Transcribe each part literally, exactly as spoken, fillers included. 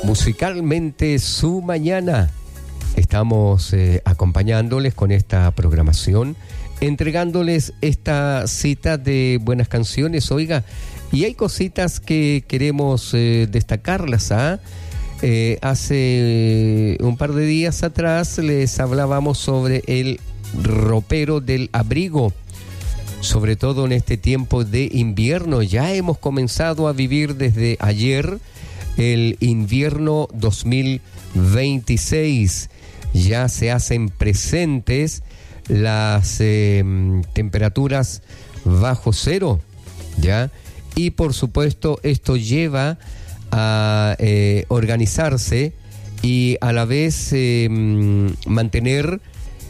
musicalmente su mañana. Estamos eh, acompañándoles con esta programación, entregándoles esta cita de buenas canciones. Oiga, y hay cositas que queremos eh, destacarlas, ¿ah? Eh, hace un par de días atrás les hablábamos sobre el ropero del abrigo, sobre todo en este tiempo de invierno. Ya hemos comenzado a vivir desde ayer el invierno dos mil veintiséis. Ya se hacen presentes las eh, temperaturas bajo cero, ¿ya? Y por supuesto esto lleva a eh, organizarse y a la vez eh, mantener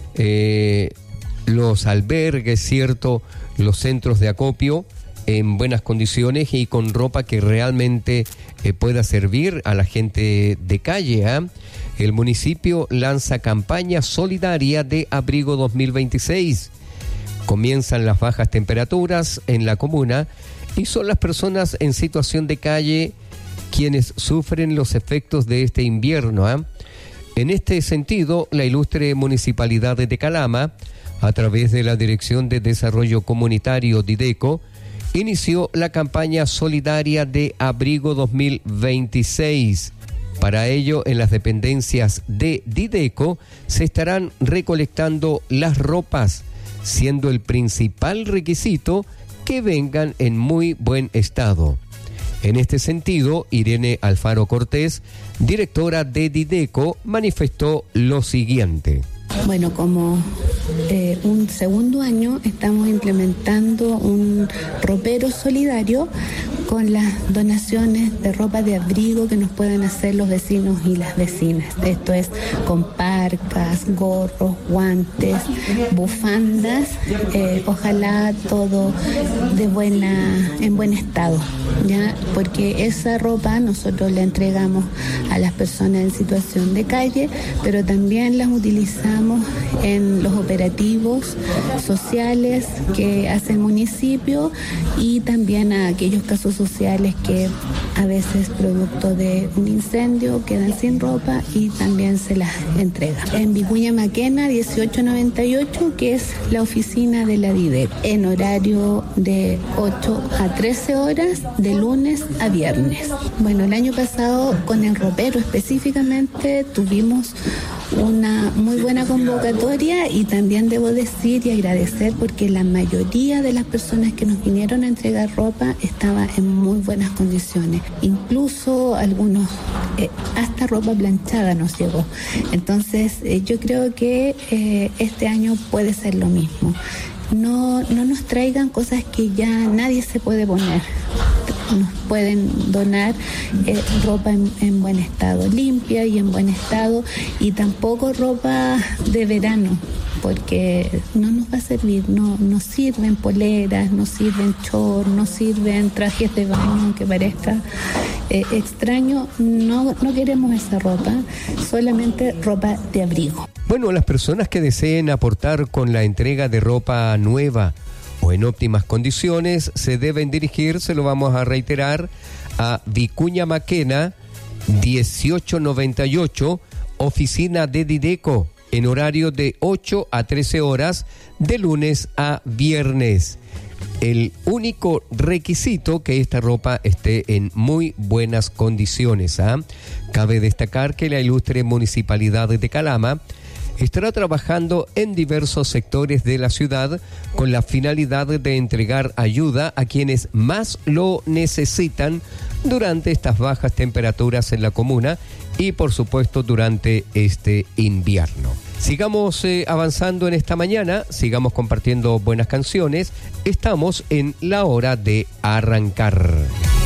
eh, los albergues, ¿cierto?, los centros de acopio en buenas condiciones y con ropa que realmente eh, pueda servir a la gente de calle, ¿eh? El municipio lanza campaña solidaria de abrigo dos mil veintiséis. Comienzan las bajas temperaturas en la comuna y son las personas en situación de calle quienes sufren los efectos de este invierno, ¿eh? En este sentido, la ilustre Municipalidad de Calama, a través de la Dirección de Desarrollo Comunitario Dideco, inició la campaña solidaria de abrigo dos mil veintiséis. Para ello, en las dependencias de Dideco se estarán recolectando las ropas, siendo el principal requisito que vengan en muy buen estado. En este sentido, Irene Alfaro Cortés, directora de Dideco, manifestó lo siguiente. Bueno, como eh, un segundo año estamos implementando un ropero solidario con las donaciones de ropa de abrigo que nos pueden hacer los vecinos y las vecinas. Esto es con parcas, gorros, guantes, bufandas, eh, ojalá todo de buena, en buen estado, ¿ya? Porque esa ropa nosotros la entregamos a las personas en situación de calle, pero también las utilizamos en los operativos sociales que hace el municipio y también a aquellos casos sociales que a veces producto de un incendio quedan sin ropa y también se las entrega. En Vicuña Maquena dieciocho noventa y ocho, que es la oficina de la Dideco, en horario de ocho a trece horas de lunes a viernes. Bueno, el año pasado con el ropero específicamente tuvimos una muy buena convocatoria y también debo decir y agradecer porque la mayoría de las personas que nos vinieron a entregar ropa estaba en muy buenas condiciones, incluso algunos eh, hasta ropa planchada nos llegó. Entonces eh, yo creo que eh, este año puede ser lo mismo. No, no nos traigan cosas que ya nadie se puede poner. Nos pueden donar eh, ropa en, en buen estado, limpia y en buen estado, y tampoco ropa de verano, porque no nos va a servir, no, no sirven poleras, no sirven shorts, no sirven trajes de baño, aunque parezca eh, extraño, no, no queremos esa ropa, solamente ropa de abrigo. Bueno, las personas que deseen aportar con la entrega de ropa nueva o en óptimas condiciones se deben dirigir, se lo vamos a reiterar, a Vicuña Maquena dieciocho noventa y ocho, oficina de Dideco, en horario de ocho a trece horas de lunes a viernes. El único requisito que esta ropa esté en muy buenas condiciones, ¿ah? Cabe destacar que la ilustre Municipalidad de Calama estará trabajando en diversos sectores de la ciudad con la finalidad de entregar ayuda a quienes más lo necesitan durante estas bajas temperaturas en la comuna y por supuesto durante este invierno. Sigamos eh, avanzando en esta mañana, sigamos compartiendo buenas canciones. Estamos en la hora de arrancar.